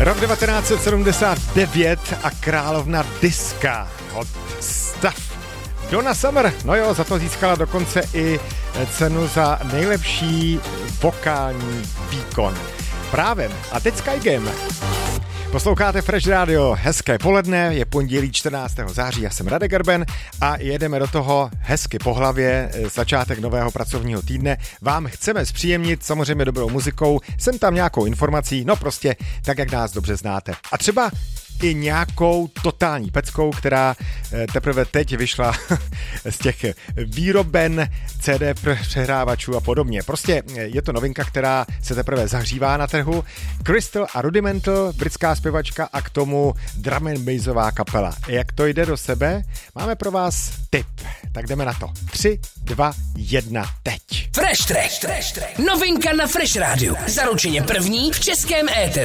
Rok 1979 a královna diska Hot Stuff. Donna Summer, no jo, za to získala dokonce i cenu za nejlepší vokální výkon. Právem. A teď Sky Game. Posloucháte Fresh Radio, hezké poledne, je pondělí 14. září, já jsem Radek Grben a jedeme do toho hezky po hlavě, začátek nového pracovního týdne. Vám chceme zpříjemnit samozřejmě dobrou muzikou, sem tam nějakou informací, no prostě tak, jak nás dobře znáte. A třeba i nějakou totální peckou, která teprve teď vyšla z těch výroben CD přehrávačů a podobně. Prostě je to novinka, která se teprve zahřívá na trhu. Crystal a Rudimental, britská zpěvačka a k tomu drum and bassová kapela. Jak to jde do sebe? Máme pro vás tip. Tak jdeme na to. 3, 2, 1, teď. Fresh Track. Novinka na Fresh Radio. Zaručeně první v českém éteru.